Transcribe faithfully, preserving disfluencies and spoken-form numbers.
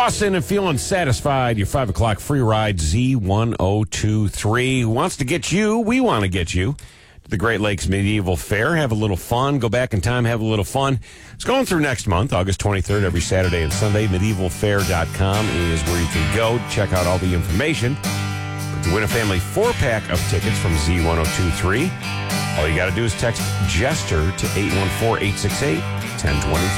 Dawson and feeling satisfied. Your five o'clock free ride Z one oh two three wants to get you. We want to get you to the Great Lakes Medieval Fair. Have a little fun. Go back in time. Have a little fun. It's going through next month, August twenty-third, every Saturday and Sunday. medieval fair dot com is where you can go to check out all the information. But to win a family four-pack of tickets from Z one oh two three, all you got to do is text Jester to eight one four, eight six eight, one oh two three.